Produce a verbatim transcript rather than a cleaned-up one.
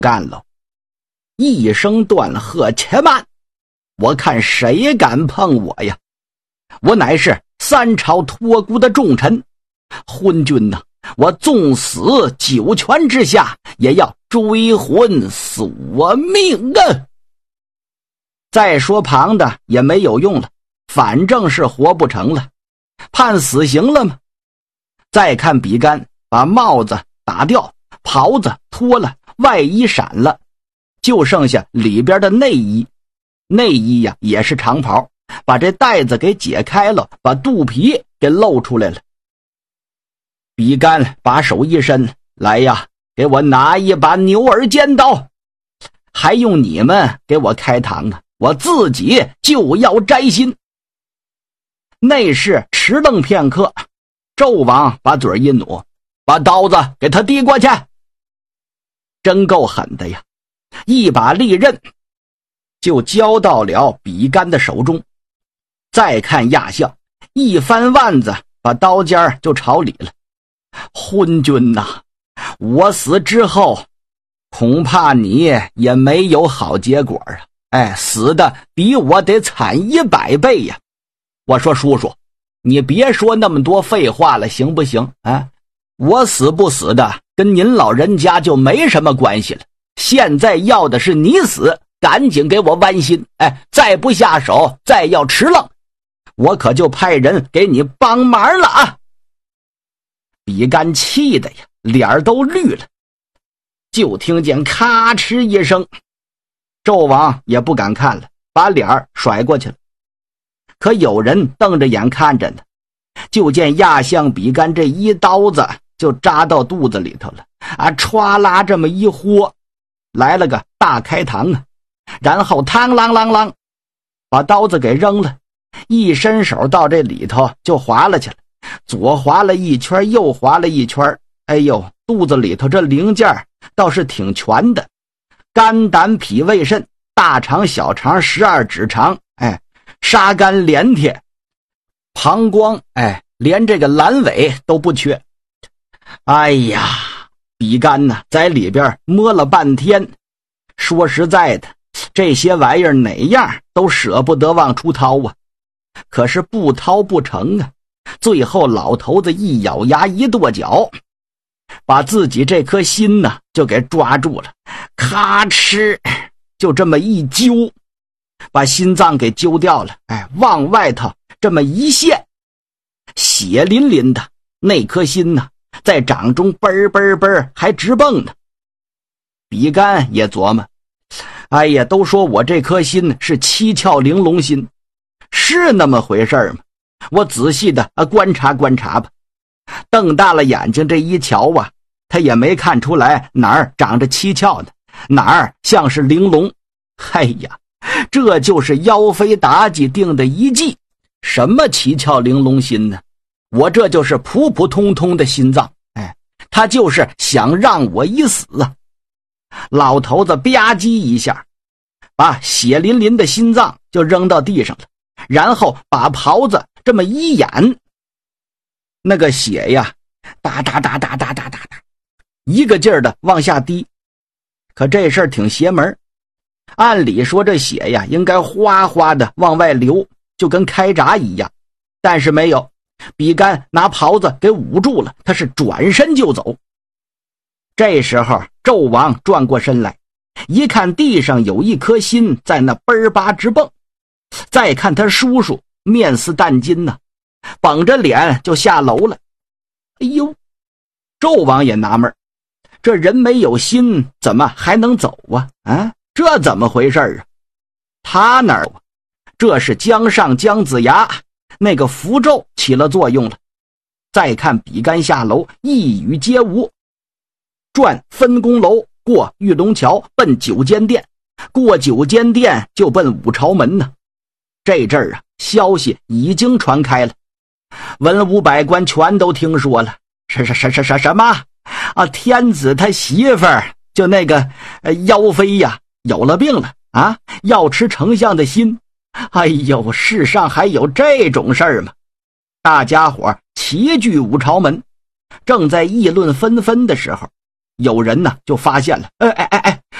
干了！一声断喝，且慢！我看谁敢碰我呀！我乃是三朝托孤的重臣，昏君呐、啊，我纵死九泉之下，也要追魂索命啊！再说旁的也没有用了，反正是活不成了，判死刑了吗？再看比干，把帽子打掉，袍子脱了，外衣闪了，就剩下里边的内衣。内衣呀也是长袍，把这带子给解开了，把肚皮给露出来了。比干把手一伸，来呀，给我拿一把牛耳尖刀，还用你们给我开膛啊？我自己就要摘心。内侍迟愣片刻，纣王把嘴一努，把刀子给他递过去。真够狠的呀，一把利刃就交到了比干的手中。再看亚相，一翻腕子，把刀尖就朝里了。昏君呐、啊，我死之后恐怕你也没有好结果啊！哎，死的比我得惨一百倍呀！我说叔叔，你别说那么多废话了，行不行啊？我死不死的跟您老人家就没什么关系了，现在要的是你死，赶紧给我剜心！哎，再不下手，再要迟愣，我可就派人给你帮忙了啊！比干气的呀，脸都绿了。就听见咔哧一声，纣王也不敢看了，把脸甩过去了。可有人瞪着眼看着呢，就见亚相比干这一刀子就扎到肚子里头了啊！歘啦这么一豁，来了个大开膛啊！然后嘡啷啷啷，把刀子给扔了，一伸手到这里头就划了去了，左划了一圈，右划了一圈。哎呦，肚子里头这零件倒是挺全的，肝胆脾胃肾，大肠小肠十二指肠，哎，沙肝连铁，膀胱，哎，连这个阑尾都不缺。哎呀，比干呢在里边摸了半天，说实在的，这些玩意儿哪样都舍不得往出掏啊，可是不掏不成啊。最后老头子一咬牙一跺脚，把自己这颗心呢就给抓住了，咔哧就这么一揪，把心脏给揪掉了。哎，往外头这么一陷，血淋淋的那颗心呢在掌中嘣嘣嘣还直蹦呢。比干也琢磨，哎呀，都说我这颗心是七窍玲珑心，是那么回事吗？我仔细的观察观察吧。瞪大了眼睛这一瞧啊，他也没看出来哪儿长着七窍呢，哪儿像是玲珑。哎呀，这就是妖妃妲己定的一计。什么七窍玲珑心呢？我这就是普普通通的心脏，哎，他就是想让我一死啊！老头子吧唧一下，把血淋淋的心脏就扔到地上了，然后把袍子这么一掩，那个血呀，哒哒哒哒哒哒哒哒，一个劲儿的往下滴。可这事儿挺邪门，按理说这血呀应该哗哗的往外流，就跟开闸一样，但是没有。比干拿袍子给捂住了，他是转身就走。这时候纣王转过身来，一看地上有一颗心在那嘣吧直蹦，再看他叔叔面似淡金呢、啊，绷着脸就下楼了。哎呦，纣王也纳闷，这人没有心怎么还能走啊？啊，这怎么回事啊？他哪儿？这是姜尚姜子牙那个符咒起了作用了。再看比干下楼，一语皆无，转分宫楼，过玉龙桥，奔九间殿，过九间殿就奔五朝门呢。这阵儿啊，消息已经传开了，文武百官全都听说了。什什什什什什么啊？天子他媳妇儿就那个、呃、妖妃呀，有了病了啊，要吃丞相的心。哎呦，世上还有这种事儿吗？大家伙齐聚五朝门，正在议论纷纷的时候， 有人呢就发现了，哎哎哎哎，